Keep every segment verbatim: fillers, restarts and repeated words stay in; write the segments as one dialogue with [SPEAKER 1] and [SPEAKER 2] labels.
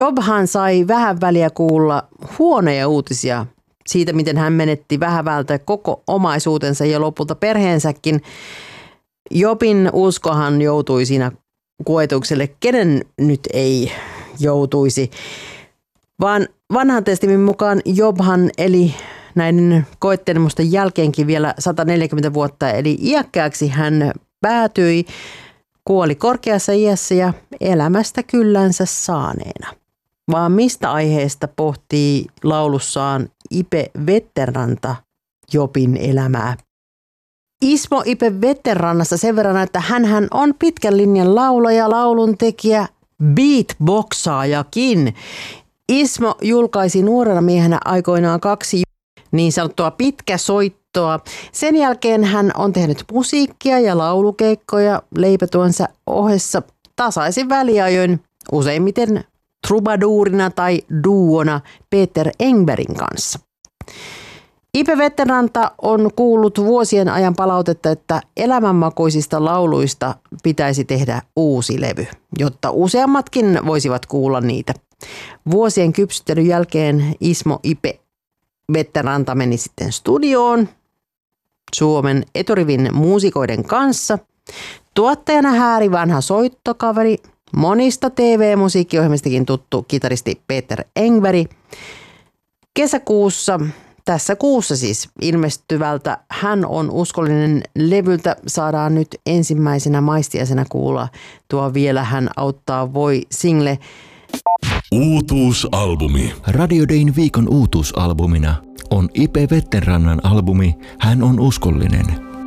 [SPEAKER 1] Jobhan sai vähän väliä kuulla huonoja uutisia siitä, miten hän menetti vähävältä koko omaisuutensa ja lopulta perheensäkin. Jobin uskohan joutui siinä koetukselle, kenen nyt ei joutuisi, vaan vanhan testamentin mukaan Jobhan eli näiden koettelemusten jälkeenkin vielä sata neljäkymmentä vuotta, eli iäkkääksi hän päätyi, kuoli korkeassa iässä ja elämästä kyllänsä saaneena. Vaan mistä aiheesta pohtii laulussaan Ipe Vetteranta Jobin elämää? Ismo Ipe Vetterannasta sen verran, että hänhän on pitkän linjan laulaja, lauluntekijä, beatboxaajakin. Ismo julkaisi nuorena miehenä aikoinaan kaksi niin sanottua pitkäsoittoa. Sen jälkeen hän on tehnyt musiikkia ja laulukeikkoja leipätuonsa ohessa tasaisin väliajoin, useimmiten trubaduurina tai duona Peter Engbergin kanssa. Ipe Vetteranta on kuullut vuosien ajan palautetta, että elämänmakuisista lauluista pitäisi tehdä uusi levy, jotta useammatkin voisivat kuulla niitä. Vuosien kypsyttelyn jälkeen Ismo Ipe Vetteranta meni sitten studioon Suomen eturivin muusikoiden kanssa. Tuottajana hääri vanha soittokaveri, monista T V-musiikkiohjelmistakin tuttu kitaristi Peter Engberg. Kesäkuussa, tässä kuussa siis ilmestyvältä Hän on uskollinen -levyltä saadaan nyt ensimmäisenä maistiaisena kuulla tuo Vielä hän auttaa voi -single.
[SPEAKER 2] Uutuusalbumi.
[SPEAKER 3] Radio Dayn viikon uutuusalbumina on Ipe Vetterrannan albumi Hän on uskollinen.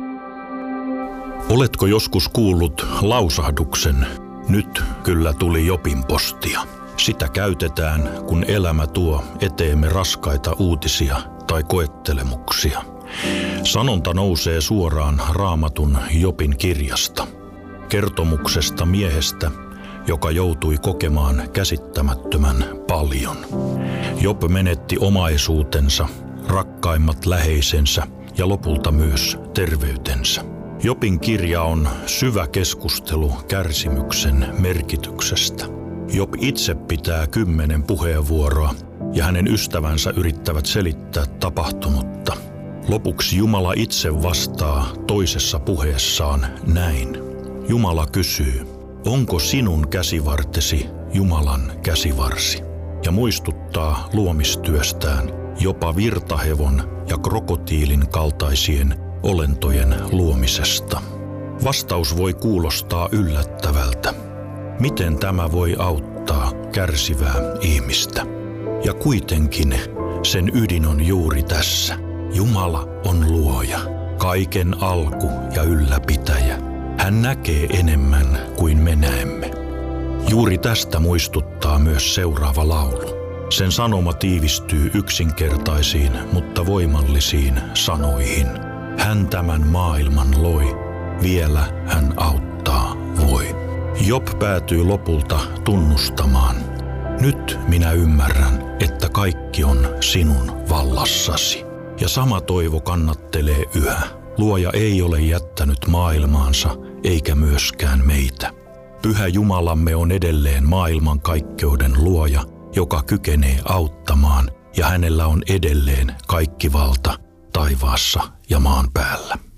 [SPEAKER 2] Oletko joskus kuullut lausahduksen? Nyt kyllä tuli Jobin postia. Sitä käytetään, kun elämä tuo eteemme raskaita uutisia tai koettelemuksia. Sanonta nousee suoraan Raamatun Jobin kirjasta. Kertomuksesta miehestä, joka joutui kokemaan käsittämättömän paljon. Job menetti omaisuutensa, rakkaimmat läheisensä ja lopulta myös terveytensä. Jobin kirja on syvä keskustelu kärsimyksen merkityksestä. Job itse pitää kymmenen puheenvuoroa ja hänen ystävänsä yrittävät selittää tapahtunutta. Lopuksi Jumala itse vastaa toisessa puheessaan näin. Jumala kysyy, onko sinun käsivartesi Jumalan käsivarsi? Ja muistuttaa luomistyöstään jopa virtahevon ja krokotiilin kaltaisien olentojen luomisesta. Vastaus voi kuulostaa yllättävältä. Miten tämä voi auttaa kärsivää ihmistä? Ja kuitenkin sen ydin on juuri tässä. Jumala on luoja, kaiken alku ja ylläpitäjä. Hän näkee enemmän kuin me näemme. Juuri tästä muistuttaa myös seuraava laulu. Sen sanoma tiivistyy yksinkertaisiin, mutta voimallisiin sanoihin. Hän tämän maailman loi, vielä hän auttaa voi. Job päätyy lopulta tunnustamaan. Nyt minä ymmärrän, että kaikki on sinun vallassasi. Ja sama toivo kannattelee yhä. Luoja ei ole jättänyt maailmaansa, eikä myöskään meitä. Pyhä Jumalamme on edelleen maailmankaikkeuden luoja, joka kykenee auttamaan, ja hänellä on edelleen kaikki valta taivaassa ja maan päällä.